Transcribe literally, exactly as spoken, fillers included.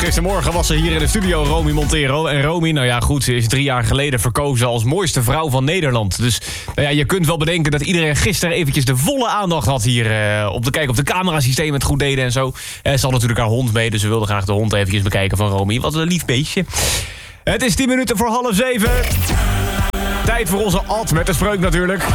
Gistermorgen was ze hier in de studio, Romy Montero. En Romy, nou ja goed, ze is drie jaar geleden verkozen als mooiste vrouw van Nederland. Dus nou ja, je kunt wel bedenken dat iedereen gisteren eventjes de volle aandacht had hier. Uh, op te kijken of de camerasystemen het goed deden en zo. Uh, ze had natuurlijk haar hond mee, dus we wilden graag de hond eventjes bekijken van Romy. Wat een lief beestje. Het is tien minuten voor half zeven. Tijd voor onze Ad met de spreuk natuurlijk.